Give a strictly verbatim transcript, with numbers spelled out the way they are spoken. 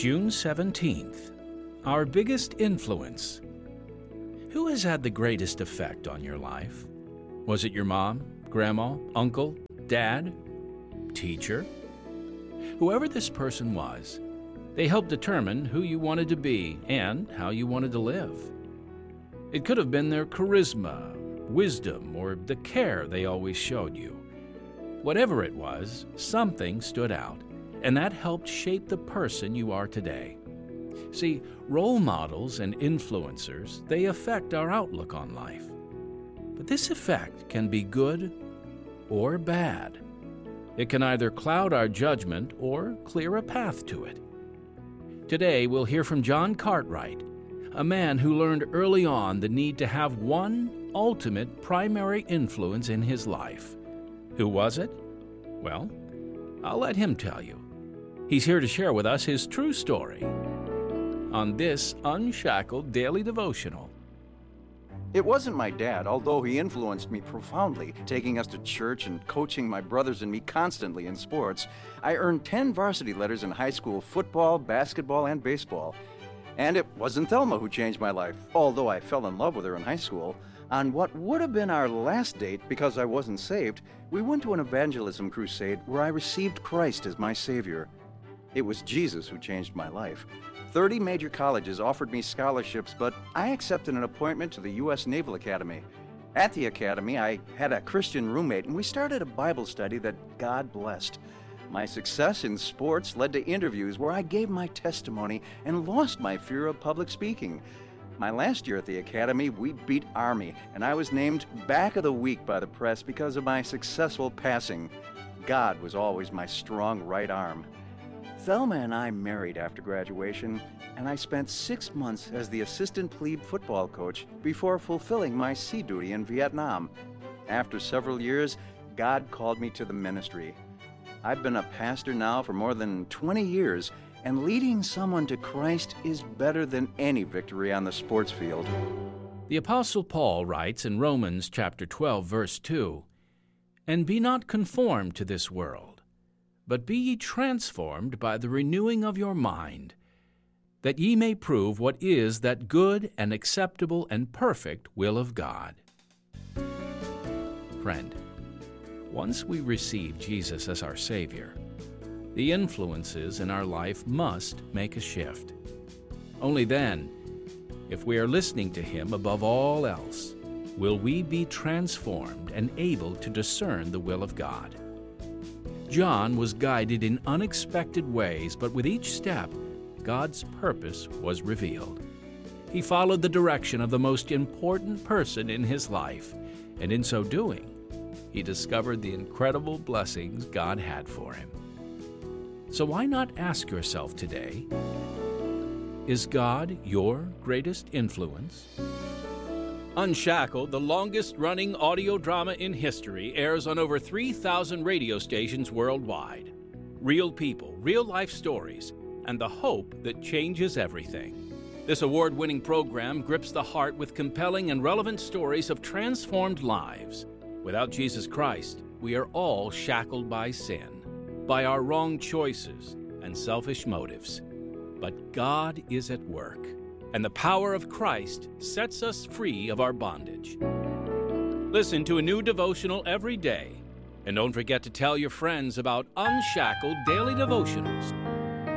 June seventeenth, our biggest influence. Who has had the greatest effect on your life? Was it your mom, grandma, uncle, dad, teacher? Whoever this person was, they helped determine who you wanted to be and how you wanted to live. It could have been their charisma, wisdom, or the care they always showed you. Whatever it was, something stood out, and that helped shape the person you are today. See, role models and influencers, they affect our outlook on life. But this effect can be good or bad. It can either cloud our judgment or clear a path to it. Today, we'll hear from John Cartwright, a man who learned early on the need to have one ultimate primary influence in his life. Who was it? Well, I'll let him tell you. He's here to share with us his true story on this Unshackled Daily Devotional. It wasn't my dad, although he influenced me profoundly, taking us to church and coaching my brothers and me constantly in sports. I earned ten varsity letters in high school football, basketball, and baseball. And it wasn't Thelma who changed my life, although I fell in love with her in high school. On what would have been our last date, because I wasn't saved, we went to an evangelism crusade where I received Christ as my Savior. It was Jesus who changed my life. Thirty major colleges offered me scholarships, but I accepted an appointment to the U S Naval Academy. At the academy, I had a Christian roommate, and we started a Bible study that God blessed. My success in sports led to interviews where I gave my testimony and lost my fear of public speaking. My last year at the academy, we beat Army, and I was named Back of the Week by the press because of my successful passing. God was always my strong right arm. Thelma and I married after graduation, and I spent six months as the assistant plebe football coach before fulfilling my sea duty in Vietnam. After several years, God called me to the ministry. I've been a pastor now for more than twenty years, and leading someone to Christ is better than any victory on the sports field. The Apostle Paul writes in Romans chapter twelve, verse two, "And be not conformed to this world, but be ye transformed by the renewing of your mind, that ye may prove what is that good and acceptable and perfect will of God." Friend, once we receive Jesus as our Savior, the influences in our life must make a shift. Only then, if we are listening to Him above all else, will we be transformed and able to discern the will of God. John was guided in unexpected ways, but with each step, God's purpose was revealed. He followed the direction of the most important person in his life, and in so doing, he discovered the incredible blessings God had for him. So why not ask yourself today, is God your greatest influence? Unshackled, the longest-running audio drama in history, airs on over three thousand radio stations worldwide. Real people, real-life stories, and the hope that changes everything. This award-winning program grips the heart with compelling and relevant stories of transformed lives. Without Jesus Christ, we are all shackled by sin, by our wrong choices and selfish motives. But God is at work, and the power of Christ sets us free of our bondage. Listen to a new devotional every day, and don't forget to tell your friends about Unshackled Daily Devotionals.